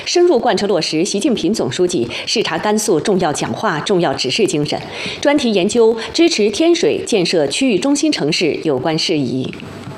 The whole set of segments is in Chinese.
深入贯彻落实习近平总书记视察甘肃重要讲话、重要指示精神，专题研究支持天水建设区域中心城市有关事宜。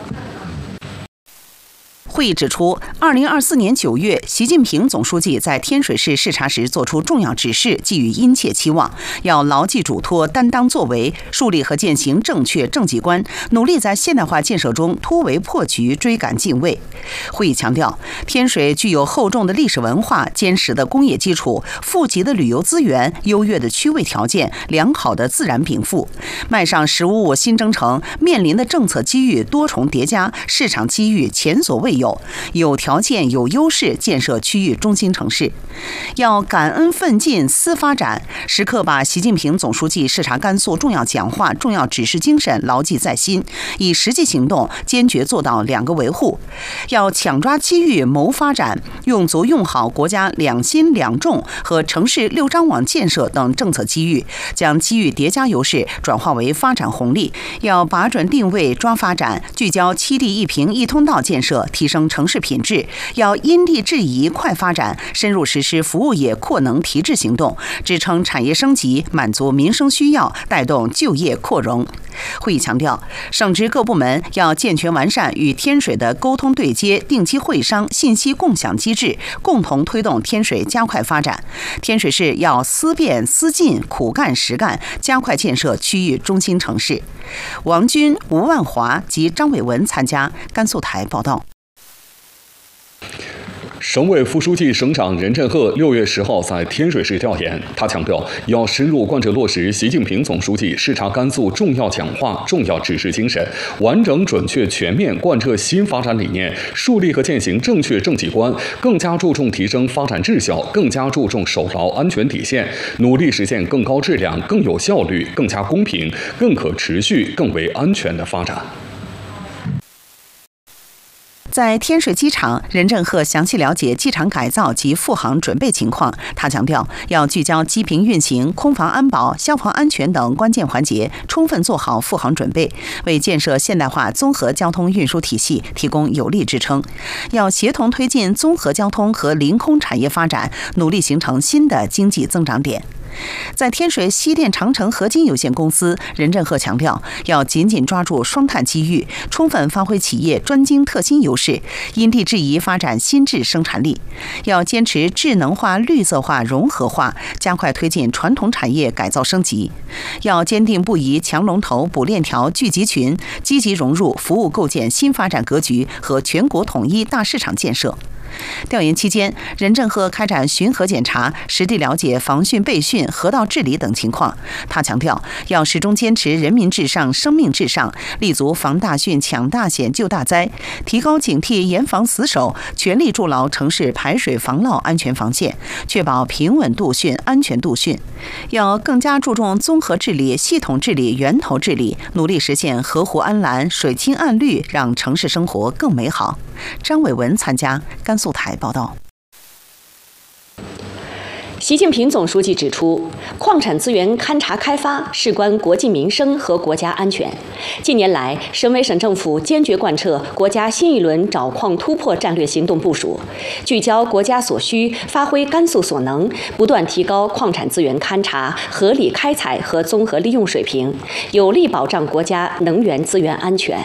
会议指出，2024年9月，习近平总书记在天水市视察时作出重要指示，寄予殷切期望，要牢记嘱托、担当作为，树立和践行正确政绩观，努力在现代化建设中突围破局、追赶进位。会议强调，天水具有厚重的历史文化、坚实的工业基础、富集的旅游资源、优越的区位条件、良好的自然禀赋，迈上“15+5”新征程，面临的政策机遇多重叠加，市场机遇前所未有条件、有优势建设区域中心城市，要感恩奋进、思发展，时刻把习近平总书记视察甘肃重要讲话、重要指示精神牢记在心，以实际行动坚决做到2个维护。要抢抓机遇、谋发展，用足用好国家2新2重和城市6张网建设等政策机遇，将机遇叠加优势转化为发展红利。要把准定位、抓发展，聚焦7地1平1通道建设，提升城市品质。要因地制宜、快发展，深入实施服务业扩能提质行动，支撑产业升级，满足民生需要，带动就业扩容。会议强调，省直各部门要健全完善与天水的沟通对接、定期会商、信息共享机制，共同推动天水加快发展。天水市要思变思进、苦干实干，加快建设区域中心城市。王军、吴万华及张伟文参加。甘肃台报道。 省委副书记、省长任振赫6月10号在天水市调研，他强调要深入贯彻落实习近平总书记视察甘肃重要讲话、重要指示精神，完整、准确、全面贯彻新发展理念，树立和践行正确政绩观，更加注重提升发展质效，更加注重守牢安全底线，努力实现更高质量、更有效率、更加公平、更可持续、更为安全的发展。 在天水机场，任振赫详细了解机场改造及复航准备情况。他强调，要聚焦机坪运行、空防安保、消防安全等关键环节，充分做好复航准备，为建设现代化综合交通运输体系提供有力支撑。要协同推进综合交通和临空产业发展，努力形成新的经济增长点。在天水西电长城合金有限公司，任振赫强调，要紧紧抓住双碳机遇，充分发挥企业专精特新优势，因地制宜发展新质生产力。要坚持智能化、绿色化、融合化，加快推进传统产业改造升级。要坚定不移强龙头、补链条、聚集群，积极融入服务构建新发展格局和全国统一大市场建设。调研期间，任振赫开展巡河检查，实地了解防汛备汛、河道治理等情况。他强调，要始终坚持人民至上、生命至上，立足防大汛、抢大险、救大灾，提高警惕、严防死守，全力筑牢城市排水防涝安全防线，确保平稳度汛、安全度汛。要更加注重综合治理、系统治理、源头治理，努力实现河湖安蓝、水清岸绿，让城市生活更美好。张伟文参加。甘肃台报道。 习近平总书记指出，矿产资源勘查开发事关国计民生和国家安全。近年来，省委省政府坚决贯彻国家新一轮找矿突破战略行动部署，聚焦国家所需，发挥甘肃所能，不断提高矿产资源勘查合理开采和综合利用水平，有力保障国家能源资源安全。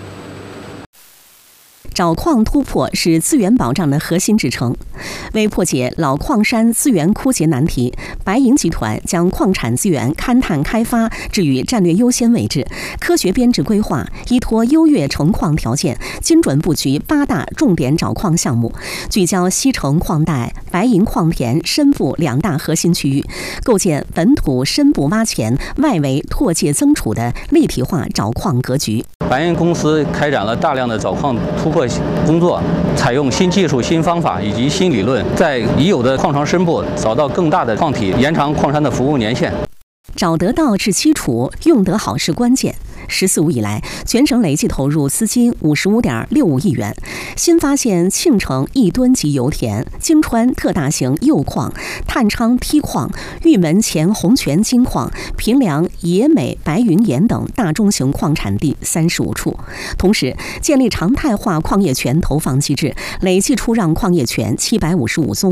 找矿突破是资源保障的核心支撑。为破解老矿山资源枯竭难题，白银集团将矿产资源勘探开发置于战略优先位置，科学编制规划，依托优越成矿条件，精准布局8大重点找矿项目，聚焦西城矿带、白银矿田深部2大核心区域，构建本土深部挖潜、外围拓界增储的立体化找矿格局。 白银公司开展了大量的找矿突破工作，采用新技术、新方法以及新理论，在已有的矿床深部找到更大的矿体，延长矿山的服务年限。 找得到是基础，用得好是关键。14·5以来，全省累计投入资金55.65亿元。新发现庆城1吨级油田、金川特大型铀矿、探昌梯矿、玉门前红泉金矿、平凉野美白云岩等大中型矿产地35处。同时，建立常态化矿业权投放机制，累计出让矿业权755宗。